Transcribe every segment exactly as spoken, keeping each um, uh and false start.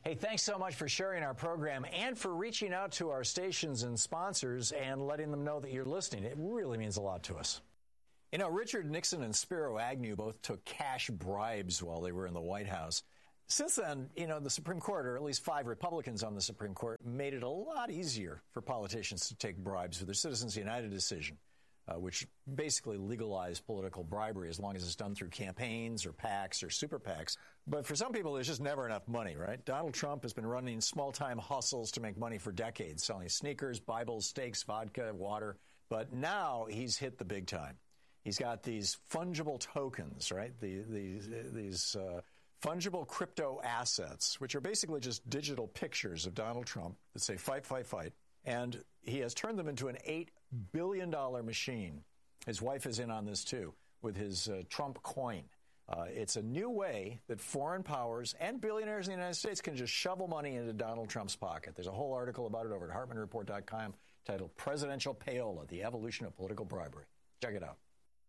Hey, thanks so much for sharing our program and for reaching out to our stations and sponsors and letting them know that you're listening. It really means a lot to us. You know, Richard Nixon and Spiro Agnew both took cash bribes while they were in the White House. Since then, you know, the Supreme Court, or at least five Republicans on the Supreme Court, made it a lot easier for politicians to take bribes with their Citizens United decision, uh, which basically legalized political bribery as long as it's done through campaigns or PACs or super PACs. But for some people, there's just never enough money, right? Donald Trump has been running small-time hustles to make money for decades, selling sneakers, Bibles, steaks, vodka, water. But now he's hit the big time. He's got these fungible tokens, right? The, the, these uh, fungible crypto assets, which are basically just digital pictures of Donald Trump that say fight, fight, fight. And he has turned them into an eight billion dollars machine. His wife is in on this, too, with his uh, Trump coin. Uh, it's a new way that foreign powers and billionaires in the United States can just shovel money into Donald Trump's pocket. There's a whole article about it over at Hartman Report dot com titled Presidential Payola, The Evolution of Political Bribery. Check it out.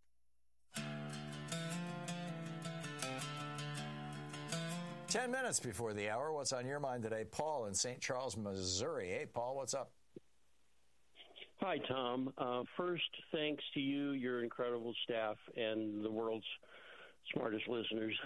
Ten minutes before the hour, what's on your mind today? Paul in Saint Charles, Missouri. Hey, Paul, what's up? Hi, Tom. Uh, first, thanks to you, your incredible staff, and the world's smartest listeners.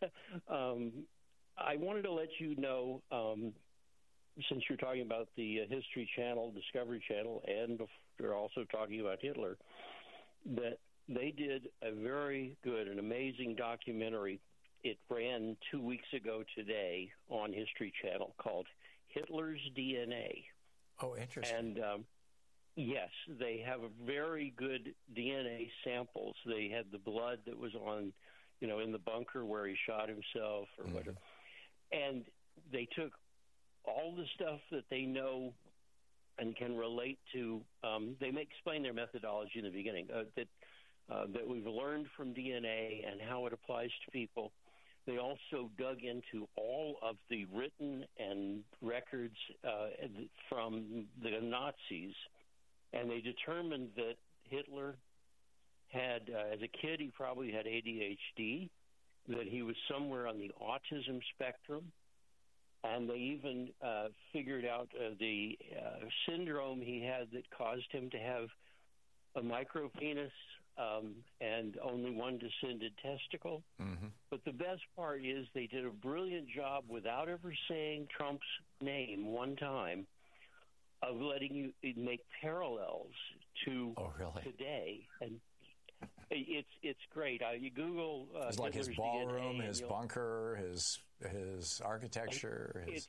um, I wanted to let you know, um, since you're talking about the uh, History Channel, Discovery Channel, and you're also talking about Hitler, that they did a very good and amazing documentary. It ran two weeks ago today on History Channel called Hitler's D N A. Oh, interesting. And um, yes, they have a very good D N A samples. They had the blood that was on, you know, in the bunker where he shot himself or mm-hmm. whatever. And they took all the stuff that they know and can relate to. Um, they may explain their methodology in the beginning, uh, that, uh, that we've learned from D N A and how it applies to people. They also dug into all of the written and records uh, from the Nazis, and they determined that Hitler had, uh, as a kid, he probably had A D H D, that he was somewhere on the autism spectrum, and they even uh, figured out uh, the uh, syndrome he had that caused him to have a micropenis um, and only one descended testicle. Mm-hmm. But the best part is they did a brilliant job without ever saying Trump's name one time of letting you make parallels to oh, really? today. And it's it's great. Uh, you Google uh, it's like Hitler's his ballroom, D N A his bunker, his his architecture. His... It's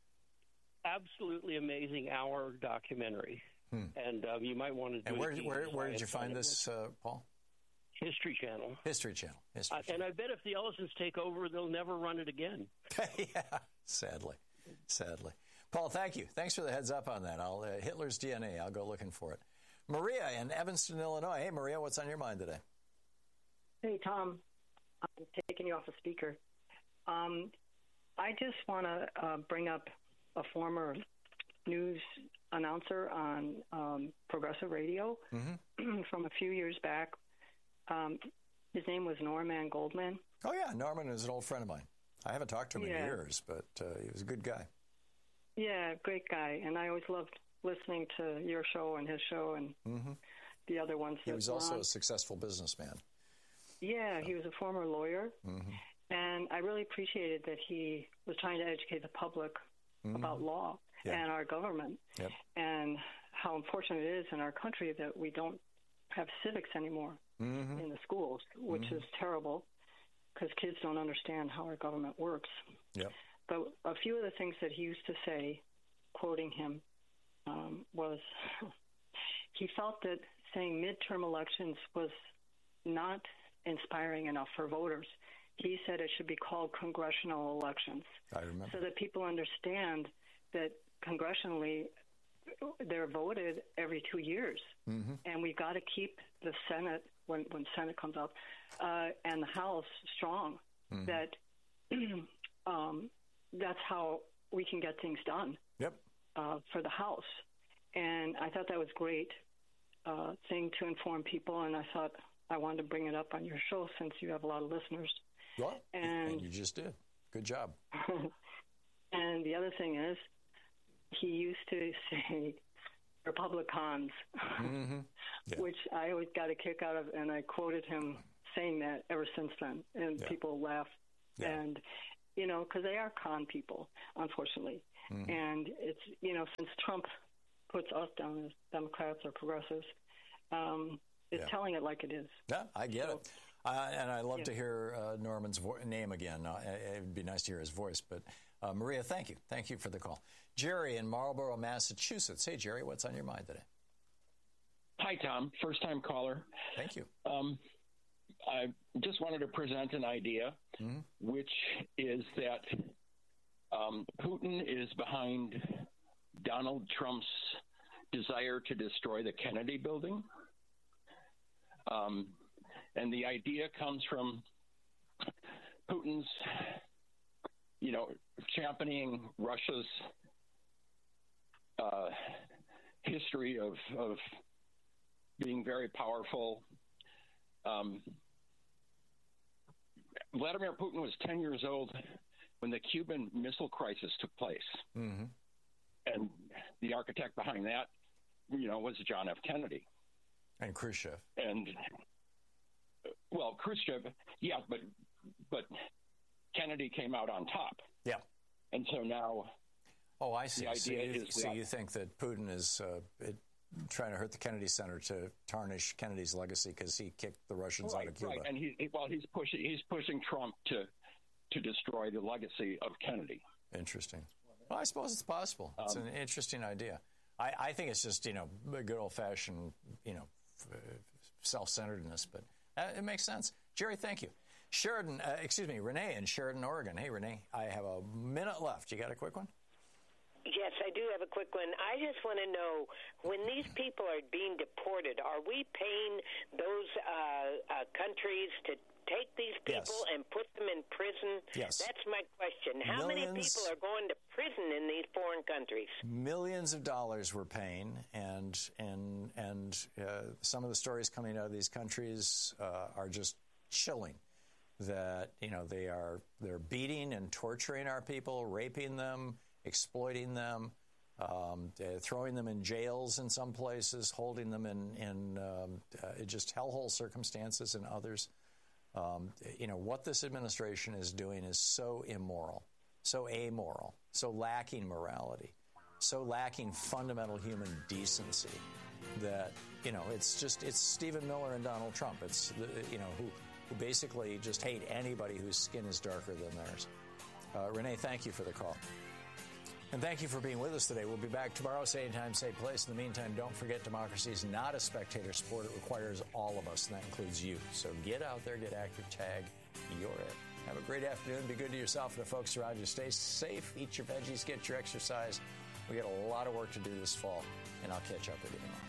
absolutely amazing hour documentary. Hmm. And um, you might want to do and where, it. Where, where did you find this, uh, Paul? History Channel. History Channel. History uh, Channel. And I bet if the Ellisons take over, they'll never run it again. Yeah, sadly. Sadly. Paul, thank you. Thanks for the heads up on that. I'll uh, Hitler's D N A. I'll go looking for it. Maria in Evanston, Illinois. Hey, Maria, what's on your mind today? Hey, Tom. I'm taking you off a speaker. Um, I just want to uh, bring up a former news announcer on um, Progressive Radio mm-hmm. from a few years back. Um, his name was Norman Goldman. Oh, yeah. Norman is an old friend of mine. I haven't talked to him yeah. in years, but uh, he was a good guy. Yeah, great guy. And I always loved listening to your show and his show and mm-hmm. the other ones. He was also on. a successful businessman. Yeah, so. He was a former lawyer. Mm-hmm. And I really appreciated that he was trying to educate the public mm-hmm. about law. Yeah. And our government, yep. and how important it is in our country that we don't have civics anymore mm-hmm. in the schools, which mm-hmm. is terrible because kids don't understand how our government works. Yep. But a few of the things that he used to say, quoting him, um, was he felt that saying midterm elections was not inspiring enough for voters. He said it should be called congressional elections. I remember. So that people understand that congressionally, they're voted every two years, mm-hmm. and we've got to keep the Senate when when Senate comes up uh, and the House strong. Mm-hmm. That um, that's how we can get things done. Yep. Uh, for the House, and I thought that was great uh, thing to inform people, and I thought I wanted to bring it up on your show since you have a lot of listeners. Well, and, and you just did. Good job. And the other thing is, he used to say Republicans, mm-hmm. yeah. which I always got a kick out of, and I quoted him saying that ever since then, and yeah. people laugh. Yeah. And, you know, because they are con people, unfortunately. Mm-hmm. And it's, you know, since Trump puts us down as Democrats or progressives, um, it's yeah. telling it like it is. Yeah, I get so, it. Uh, and I'd love yeah. to hear uh, Norman's vo- name again. Uh, it would be nice to hear his voice. But, uh, Maria, thank you. Thank you for the call. Jerry in Marlborough, Massachusetts. Hey, Jerry, what's on your mind today? Hi, Tom. First-time caller. Thank you. Um, I just wanted to present an idea, mm-hmm. which is that um, Putin is behind Donald Trump's desire to destroy the Kennedy building. Um, and the idea comes from Putin's, you know, championing Russia's uh, history of, of being very powerful. Um, Vladimir Putin was ten years old when the Cuban Missile Crisis took place. Mm-hmm. And the architect behind that, you know, was John F. Kennedy. And Khrushchev. And, well, Khrushchev, yeah, but but Kennedy came out on top. Yeah. And so now... Oh, I see. The idea so you, is so that, you think that Putin is uh, it, trying to hurt the Kennedy Center to tarnish Kennedy's legacy because he kicked the Russians right, out of Cuba. Right, and he, well, he's pushing he's pushing Trump to to destroy the legacy of Kennedy. Interesting. Well, I suppose it's possible. It's um, an interesting idea. I, I think it's just, you know, good old-fashioned, you know, f- self-centeredness, but uh, it makes sense. Jerry, thank you. Sheridan, uh, excuse me, Renee in Sheridan, Oregon. Hey, Renee, I have a minute left. You got a quick one? Yes, I do have a quick one. I just want to know, when these people are being deported, are we paying those uh, uh, countries to take these people yes. and put them in prison? Yes. That's my question. How Millions, many people are going to prison in these foreign countries? Millions of dollars we're paying, and and and uh, some of the stories coming out of these countries uh, are just chilling. That, you know, they are they're beating and torturing our people, raping them, exploiting them, um, uh, throwing them in jails in some places, holding them in, in um, uh, just hellhole circumstances in others. Um, you know, what this administration is doing is so immoral, so amoral, so lacking morality, so lacking fundamental human decency that, you know, it's just, it's Stephen Miller and Donald Trump. It's, the, you know, who, who basically just hate anybody whose skin is darker than theirs. Uh, Renee, thank you for the call. And thank you for being with us today. We'll be back tomorrow, same time, same place. In the meantime, don't forget, democracy is not a spectator sport. It requires all of us, and that includes you. So get out there, get active, tag, you're it. Have a great afternoon. Be good to yourself and the folks around you. Stay safe, eat your veggies, get your exercise. We got a lot of work to do this fall, and I'll catch up with you tomorrow.